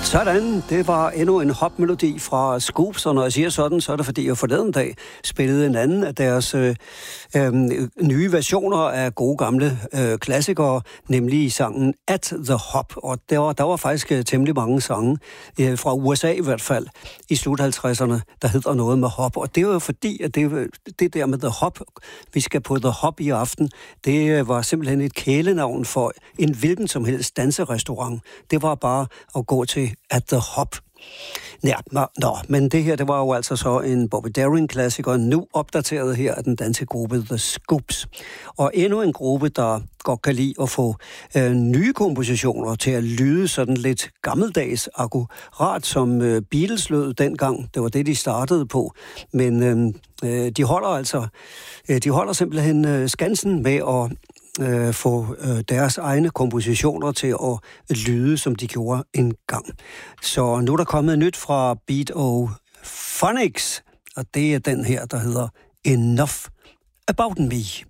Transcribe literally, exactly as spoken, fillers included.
Sådan, det var endnu en hopmelodi fra Scoops, og når jeg siger sådan, så er det fordi, jeg forleden dag spillede en anden af deres øh, øh, nye versioner af gode gamle øh, klassikere, nemlig sangen At the Hop, og der var, der var faktisk øh, temmelig mange sange, øh, fra U S A i hvert fald, i slut halvtredserne, der hedder noget med hop, og det var jo fordi, at det, det der med The Hop, vi skal på The Hop i aften, det øh, var simpelthen et kælenavn for en hvilken som helst danserestaurant. Det var bare at gå til At the Hop. Ja, nå, nå, men det her, det var jo altså så en Bobby Darin-klassiker, nu opdateret her af den danske gruppe The Scoops. Og endnu en gruppe, der godt kan lide at få øh, nye kompositioner til at lyde sådan lidt gammeldags, akkurat som øh, Beatles lød dengang. Det var det, de startede på. Men øh, de holder altså, øh, de holder simpelthen øh, skansen med at Øh, få øh, deres egne kompositioner til at lyde, som de gjorde engang. Så nu er der kommet nyt fra Beat O Phonics, og det er den her, der hedder Enough About Me.